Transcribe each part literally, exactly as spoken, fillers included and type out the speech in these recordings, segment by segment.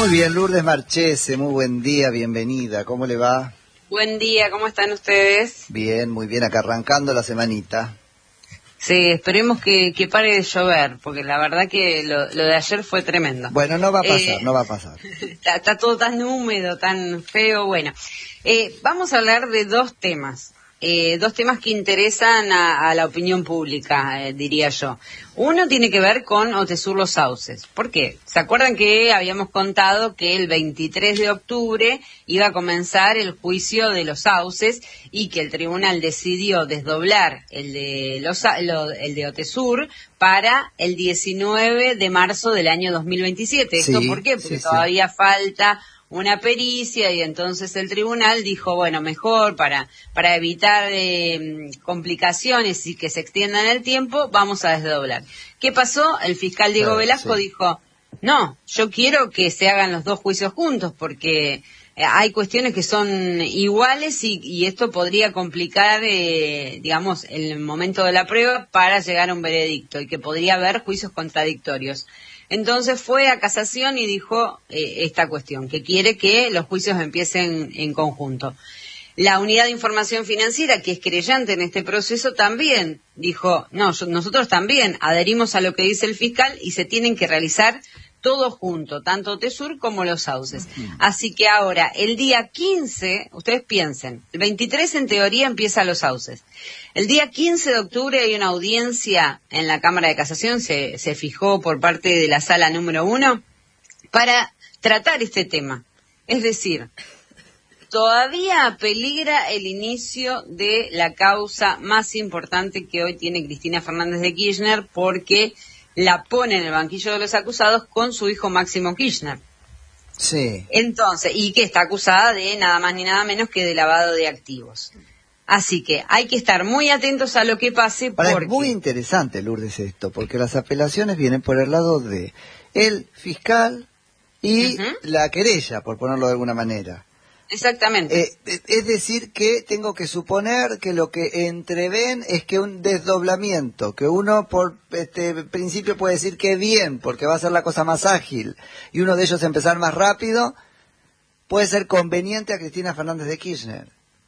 Muy bien, Lourdes Marchese, muy buen día, bienvenida. ¿Cómo le va? Buen día, ¿cómo están ustedes? Bien, muy bien, acá arrancando la semanita. Sí, esperemos que, que pare de llover, porque la verdad que lo, lo de ayer fue tremendo. Bueno, no va a pasar, eh, no va a pasar. Está, está todo tan húmedo, tan feo. Bueno, eh, vamos a hablar de dos temas. Eh, dos temas que interesan a, a la opinión pública, eh, diría yo. Uno tiene que ver con Otesur Los Sauces. ¿Por qué? ¿Se acuerdan que habíamos contado que el veintitrés de octubre iba a comenzar el juicio de Los Sauces y que el tribunal decidió desdoblar el de, los, lo, el de Otesur para el diecinueve de marzo del año dos mil veintisiete? ¿Esto sí, por qué? Porque sí, todavía sí. falta una pericia y entonces el tribunal dijo, bueno, mejor para para evitar eh, complicaciones y que se extiendan el tiempo, vamos a desdoblar. ¿Qué pasó? El fiscal Diego Claro, Velasco sí. dijo, no, yo quiero que se hagan los dos juicios juntos porque eh, hay cuestiones que son iguales y, y esto podría complicar, eh, digamos, el momento de la prueba para llegar a un veredicto y que podría haber juicios contradictorios. Entonces fue a casación y dijo eh, esta cuestión, que quiere que los juicios empiecen en conjunto. La Unidad de Información Financiera, que es querellante en este proceso, también dijo, no, yo, nosotros también adherimos a lo que dice el fiscal y se tienen que realizar todos juntos, tanto Otesur como Los Sauces. Así que ahora, el día quince, ustedes piensen, el veintitrés en teoría empieza Los Sauces. El día quince de octubre hay una audiencia en la Cámara de Casación, se, se fijó por parte de la sala número uno, para tratar este tema. Es decir, todavía peligra el inicio de la causa más importante que hoy tiene Cristina Fernández de Kirchner, porque la pone en el banquillo de los acusados con su hijo Máximo Kirchner. Sí. Entonces, y que está acusada de nada más ni nada menos que de lavado de activos. Así que hay que estar muy atentos a lo que pase. Ahora, porque es muy interesante, Lourdes, esto, porque las apelaciones vienen por el lado de el fiscal y uh-huh. la querella, por ponerlo de alguna manera. Exactamente. Eh, es decir, que tengo que suponer que lo que entreven es que un desdoblamiento, que uno por este principio puede decir que bien, porque va a ser la cosa más ágil, y uno de ellos empezar más rápido, puede ser conveniente a Cristina Fernández de Kirchner.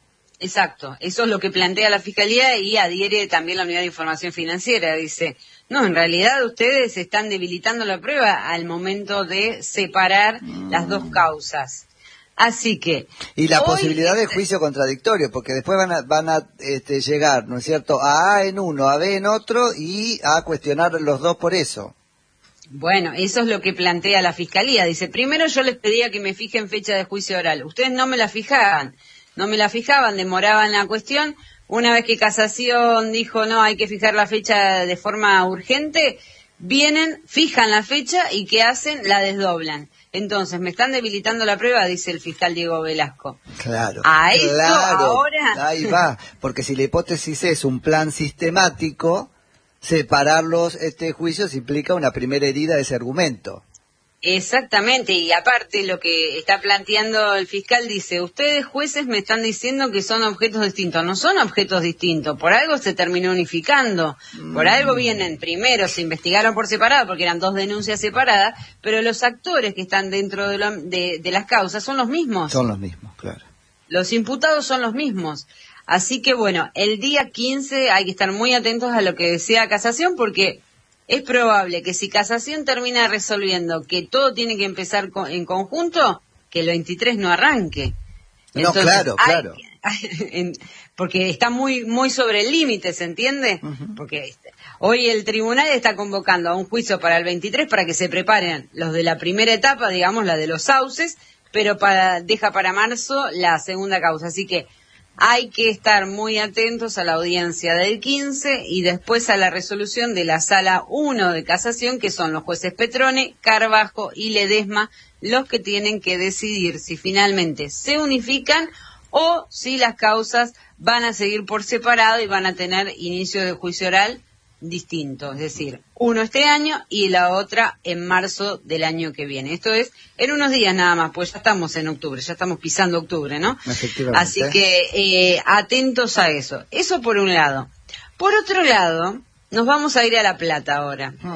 Exacto, eso es lo que plantea la Fiscalía y adhiere también la Unidad de Información Financiera. Dice, no, en realidad ustedes están debilitando la prueba al momento de separar mm. las dos causas. Así que... Y la hoy, posibilidad de juicio contradictorio, porque después van a, van a este, llegar, ¿no es cierto?, a A en uno, a B en otro, y a cuestionar los dos por eso. Bueno, eso es lo que plantea la Fiscalía. Dice, primero yo les pedía que me fijen fecha de juicio oral. Ustedes no me la fijaban, no me la fijaban, demoraban la cuestión. Una vez que Casación dijo, no, hay que fijar la fecha de forma urgente, vienen, fijan la fecha y ¿qué hacen? La desdoblan. Entonces, me están debilitando la prueba, dice el fiscal Diego Velasco. Claro, a esto claro, ahora... ahí va, porque si la hipótesis es un plan sistemático, separar los este, juicios implica una primera herida de ese argumento. Exactamente, y aparte lo que está planteando el fiscal dice, ustedes jueces me están diciendo que son objetos distintos. No son objetos distintos, por algo se terminó unificando, por algo vienen primero, se investigaron por separado porque eran dos denuncias separadas, pero los actores que están dentro de, lo, de, de las causas son los mismos. Son los mismos, claro. Los imputados son los mismos. Así que bueno, el día quince hay que estar muy atentos a lo que desea Casación porque... es probable que si Casación termina resolviendo que todo tiene que empezar con, en conjunto, que el veintitrés no arranque. Entonces, no, claro, hay, claro. en, porque está muy muy sobre el límite, ¿se entiende? Uh-huh. Porque hoy el tribunal está convocando a un juicio para el veintitrés para que se preparen los de la primera etapa, digamos, la de Los Sauces, pero para deja para marzo la segunda causa. Así que hay que estar muy atentos a la audiencia del quince y después a la resolución de la Sala uno de Casación, que son los jueces Petrone, Carbajo y Ledesma, los que tienen que decidir si finalmente se unifican o si las causas van a seguir por separado y van a tener inicio de juicio oral distinto, es decir, uno este año y la otra en marzo del año que viene. Esto es en unos días nada más, pues ya estamos en octubre, ya estamos pisando octubre, ¿no? Así que eh, atentos a eso. Eso por un lado. Por otro lado, nos vamos a ir a La Plata ahora. Hmm.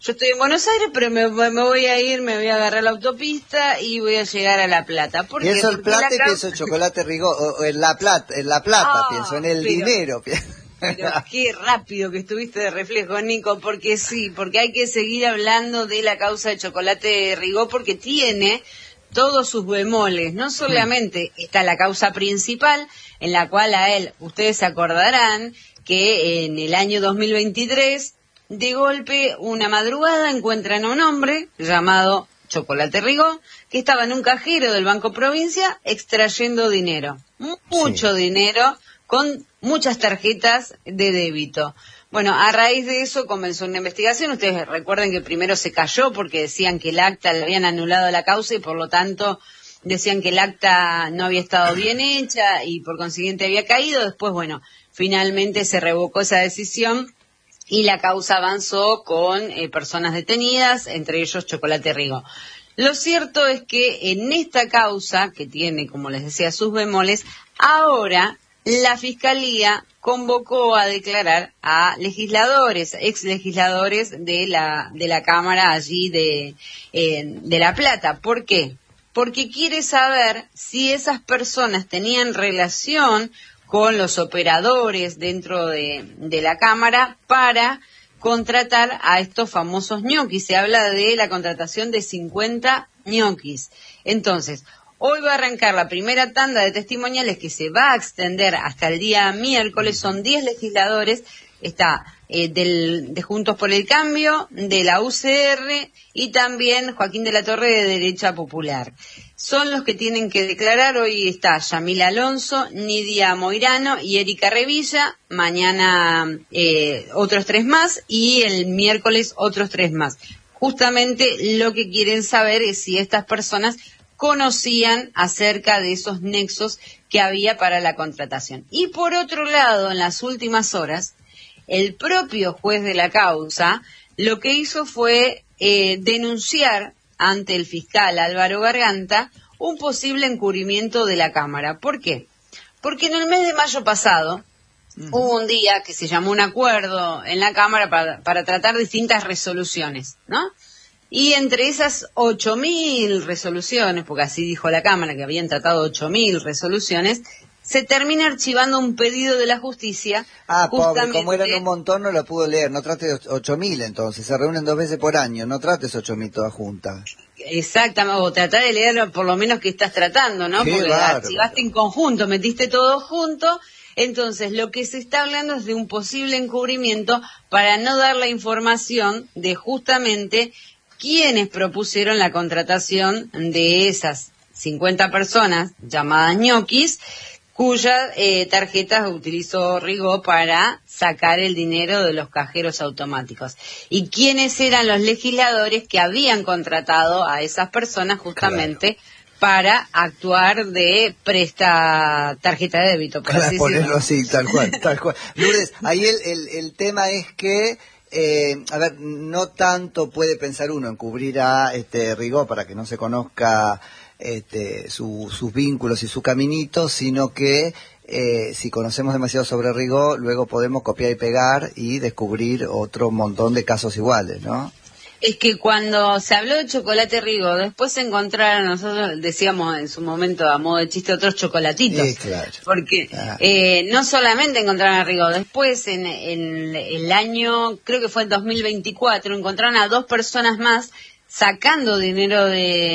yo estoy en Buenos Aires, pero me, me voy a ir, me voy a agarrar la autopista y voy a llegar a La Plata. ¿Por ¿Y qué? eso el Porque plata la y causa... pienso en chocolate Rigó, o, o en La Plata, en La Plata Ah, pienso, en el pero, dinero. Pero qué rápido que estuviste de reflejo, Nico, porque sí, porque hay que seguir hablando de la causa de chocolate Rigó, porque tiene todos sus bemoles. No solamente está la causa principal, en la cual a él, ustedes se acordarán que en el año dos mil veintitrés, de golpe, una madrugada, encuentran a un hombre llamado Chocolate Rigó, que estaba en un cajero del Banco Provincia extrayendo dinero, mucho sí. dinero, con muchas tarjetas de débito. Bueno, a raíz de eso comenzó una investigación. Ustedes recuerden que primero se cayó porque decían que el acta le habían anulado la causa y por lo tanto decían que el acta no había estado bien hecha y por consiguiente había caído. Después, bueno, finalmente se revocó esa decisión y la causa avanzó con eh, personas detenidas, entre ellos Chocolate Rigó. Lo cierto es que en esta causa, que tiene, como les decía, sus bemoles, ahora la Fiscalía convocó a declarar a legisladores, ex legisladores de la de la Cámara allí de, eh, de La Plata. ¿Por qué? Porque quiere saber si esas personas tenían relación con los operadores dentro de, de la Cámara para contratar a estos famosos ñoquis. Se habla de la contratación de cincuenta ñoquis. Entonces, hoy va a arrancar la primera tanda de testimoniales que se va a extender hasta el día miércoles. Son diez legisladores. Está eh, del, de Juntos por el Cambio, de la U C R y también Joaquín de la Torre de Derecha Popular. Son los que tienen que declarar. Hoy está Yamila Alonso, Nidia Moirano y Erika Revilla. Mañana eh, otros tres más y el miércoles otros tres más. Justamente lo que quieren saber es si estas personas conocían acerca de esos nexos que había para la contratación. Y por otro lado, en las últimas horas, el propio juez de la causa lo que hizo fue eh, denunciar ante el fiscal Álvaro Garganta un posible encubrimiento de la Cámara. ¿Por qué? Porque en el mes de mayo pasado uh-huh. hubo un día que se llamó un acuerdo en la Cámara para, para tratar distintas resoluciones, ¿no? Y entre esas ocho mil resoluciones, porque así dijo la Cámara que habían tratado ocho mil resoluciones, se termina archivando un pedido de la justicia. Ah, justamente... pobre, como eran un montón no lo pudo leer, no trate de ocho mil entonces, se reúnen dos veces por año, no trates ocho mil todas juntas. Exactamente, o tratar de leer por lo menos que estás tratando, ¿no? Qué porque bárbaro. Archivaste en conjunto, metiste todo junto, entonces lo que se está hablando es de un posible encubrimiento para no dar la información de justamente quienes propusieron la contratación de esas cincuenta personas llamadas ñoquis, cuyas eh, tarjetas utilizó Rigó para sacar el dinero de los cajeros automáticos. Y quiénes eran los legisladores que habían contratado a esas personas justamente claro. para actuar de presta tarjeta de débito. Por Para así ponerlo decirlo. así, tal cual, tal cual. Lourdes, ahí el, el, el tema es que Eh, a ver, no tanto puede pensar uno en cubrir a este Rigó para que no se conozca este, su, sus vínculos y su caminito, sino que eh, si conocemos demasiado sobre Rigó, luego podemos copiar y pegar y descubrir otro montón de casos iguales, ¿no? Es que cuando se habló de Chocolate Rigó, después se encontraron, nosotros decíamos en su momento a modo de chiste, otros chocolatitos. Sí, claro. Porque ah. eh, no solamente encontraron a Rigó, después en, en el año, creo que fue en dos mil veinticuatro, encontraron a dos personas más sacando dinero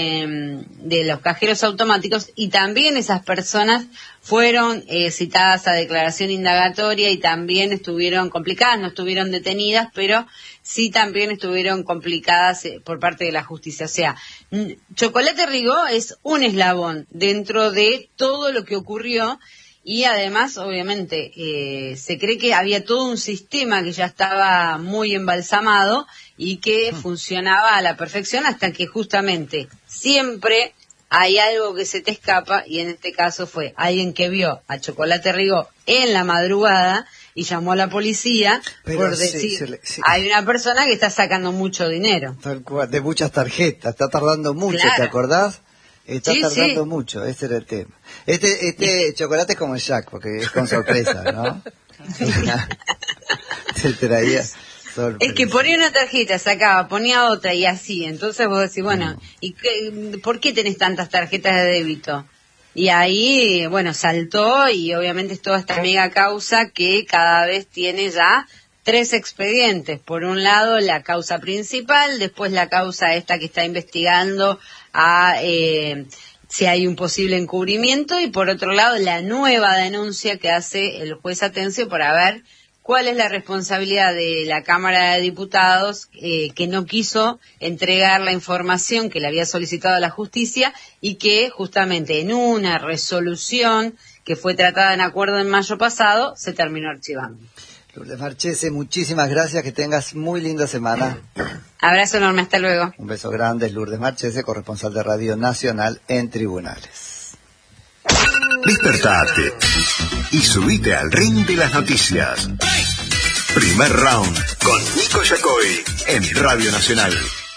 de, de los cajeros automáticos y también esas personas fueron eh, citadas a declaración indagatoria y también estuvieron complicadas, no estuvieron detenidas, pero sí también estuvieron complicadas eh, por parte de la justicia. O sea, Chocolate Rigó es un eslabón dentro de todo lo que ocurrió y además, obviamente, eh, se cree que había todo un sistema que ya estaba muy embalsamado y que funcionaba a la perfección hasta que justamente siempre hay algo que se te escapa y en este caso fue alguien que vio a Chocolate Rigó en la madrugada y llamó a la policía Pero por sí, decir, sí, sí. hay una persona que está sacando mucho dinero. Tal cual, de muchas tarjetas, está tardando mucho, claro. ¿Te acordás? Está sí, tardando sí. mucho, ese era el tema. Este este chocolate es como el Jack, porque es con sorpresa, ¿no? Te traía... Es que ponía una tarjeta, sacaba, ponía otra y así. Entonces vos decís, bueno, no. ¿y qué, por qué tenés tantas tarjetas de débito? Y ahí, bueno, saltó y obviamente es toda esta mega causa que cada vez tiene ya tres expedientes. Por un lado, la causa principal, después la causa esta que está investigando a eh, si hay un posible encubrimiento, y por otro lado, la nueva denuncia que hace el juez Atencio para ver cuál es la responsabilidad de la Cámara de Diputados eh, que no quiso entregar la información que le había solicitado a la justicia y que justamente en una resolución que fue tratada en acuerdo en mayo pasado se terminó archivando. Lourdes Marchese, muchísimas gracias, que tengas muy linda semana. Abrazo enorme, hasta luego. Un beso grande, Lourdes Marchese, corresponsal de Radio Nacional en Tribunales. Despertate y subite al ring de las noticias. Primer round con Nico Yacoy en Radio Nacional.